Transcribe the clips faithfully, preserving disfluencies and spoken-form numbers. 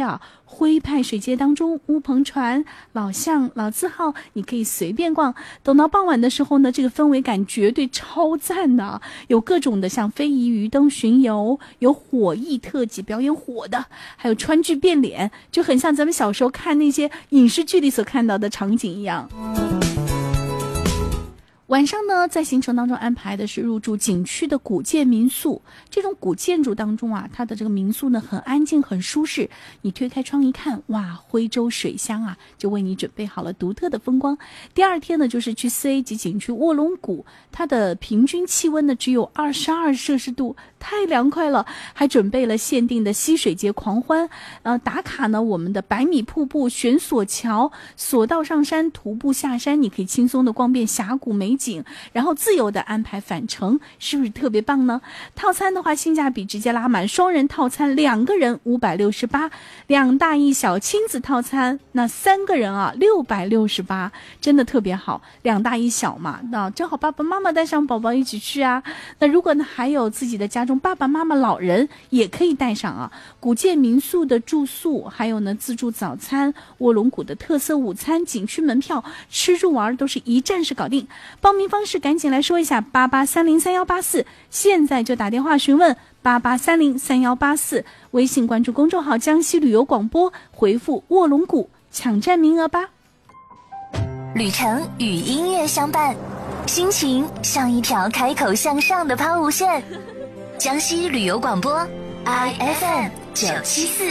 啊，徽派水街当中，乌篷船、老巷、老字号，你可以随便逛。等到傍晚的时候呢，这个氛围感绝对超赞的，有各种的像非遗鱼灯巡游，有火艺特技表演火的，还有川剧变脸，就很像咱们小时候看那些影视剧里所看到的场景一样。晚上呢，在行程当中安排的是入住景区的古建民宿。这种古建筑当中啊，它的这个民宿呢很安静很舒适，你推开窗一看，哇，徽州水乡啊，就为你准备好了独特的风光。第二天呢，就是去四 A 级景区卧龙谷，它的平均气温呢只有二十二摄氏度，太凉快了，还准备了限定的溪水节狂欢。呃，打卡呢，我们的百米瀑布、悬索桥、索道上山、徒步下山，你可以轻松的逛遍峡谷美景，然后自由的安排返程，是不是特别棒呢？套餐的话，性价比直接拉满，双人套餐两个人五百六十八，两大一小亲子套餐那三个人啊六百六十八，真的特别好，两大一小嘛，那正好爸爸妈妈带上宝宝一起去啊。那如果呢还有自己的家中爸爸妈妈老人也可以带上啊。古建民宿的住宿，还有呢自助早餐，卧龙谷的特色午餐，景区门票，吃住玩都是一站式搞定。报名方式赶紧来说一下，八八三零三幺八四，现在就打电话询问八八三零三幺八四，微信关注公众号江西旅游广播，回复卧龙谷抢占名额吧。 旅程与音乐相伴，心情像一条开口向上的抛物线。江西旅游广播 I F M 九七四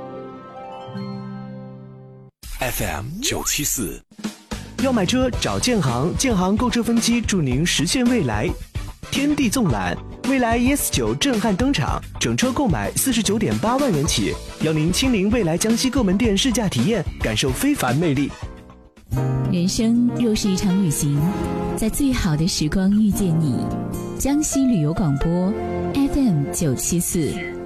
F M 九七四。 要买车找建行，建行购车分期助您实现未来。天地纵览，未来 E S 九震撼登场，整车购买四十九点八万元起，邀您亲临未来江西各门店试驾体验，感受非凡魅力。 人生若是一场旅行，在最好的时光遇见你。江西旅游广播 F M 九七四。